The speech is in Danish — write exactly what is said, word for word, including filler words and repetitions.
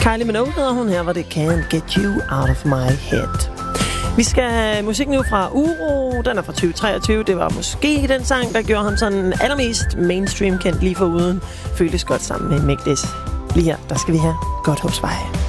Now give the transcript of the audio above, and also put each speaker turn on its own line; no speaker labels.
Kylie Minogue hedder hun, her var det Can't Get You Out of My Head. Vi skal have musik nu fra Uro. Den er fra tyve treogtyve. Det var måske den sang, der gjorde ham sådan allermest mainstream kendt lige foruden. Føles godt sammen med Mikdes. Lige her, der skal vi have Godthåbsvej.